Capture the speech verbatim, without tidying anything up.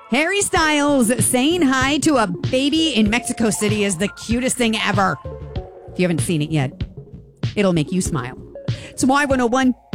Harry Styles saying hi to a baby in Mexico City is the cutest thing ever. If you haven't seen it yet, it'll make you smile. It's Y one oh one.